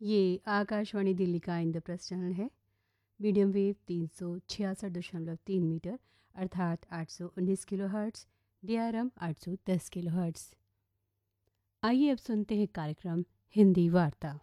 ये आकाशवाणी दिल्ली का इंद्रप्रस्थ चैनल है। मीडियम वेव 366.3 मीटर अर्थात 819 किलोहर्ट्ज़, DRM 810 किलोहर्ट्ज़। आइए अब सुनते हैं कार्यक्रम हिंदी वार्ता।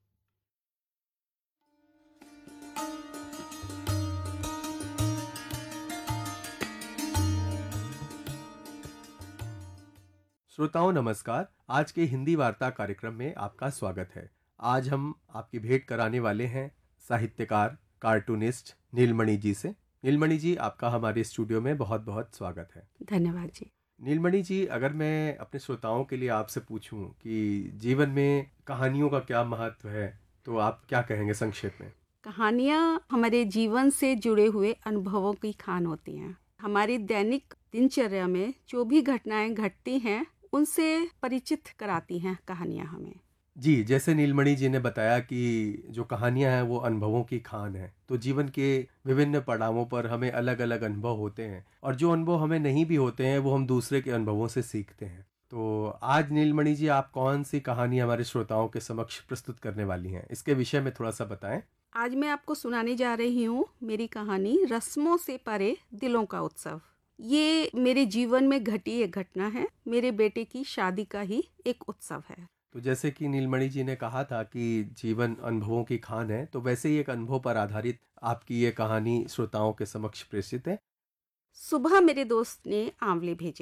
श्रोताओं नमस्कार। आज के हिंदी वार्ता कार्यक्रम में आपका स्वागत है। आज हम आपकी भेंट कराने वाले हैं साहित्यकार कार्टूनिस्ट नीलमणि जी से। नीलमणि जी, आपका हमारे स्टूडियो में बहुत बहुत स्वागत है। धन्यवाद जी। नीलमणि जी, अगर मैं अपने श्रोताओं के लिए आपसे पूछूं कि जीवन में कहानियों का क्या महत्व है, तो आप क्या कहेंगे संक्षेप में? कहानियाँ हमारे जीवन से जुड़े हुए अनुभवों की खान होती हैं। हमारी दैनिक दिनचर्या में जो भी घटनाएं घटती हैं उनसे परिचित कराती हैं कहानियाँ हमें। जी, जैसे नीलमणि जी ने बताया कि जो कहानियां हैं वो अनुभवों की खान है। तो जीवन के विभिन्न पड़ावों पर हमें अलग अलग अनुभव होते हैं, और जो अनुभव हमें नहीं भी होते हैं वो हम दूसरे के अनुभवों से सीखते हैं। तो आज नीलमणि जी, आप कौन सी कहानी हमारे श्रोताओं के समक्ष प्रस्तुत करने वाली हैं, इसके विषय में थोड़ा सा बताएं। आज मैं आपको सुनाने जा रही हूँ मेरी कहानी रस्मों से परे दिलों का उत्सव। ये मेरे जीवन में घटी एक घटना है। मेरे बेटे की शादी का ही एक उत्सव है। तो जैसे कि नीलमणि जी ने कहा था कि जीवन अनुभवों की खान है, तो वैसे ही एक अनुभव पर आधारित आपकी ये कहानी श्रोताओं के समक्ष प्रेषित है। सुबह मेरे दोस्त ने आंवले भेजे।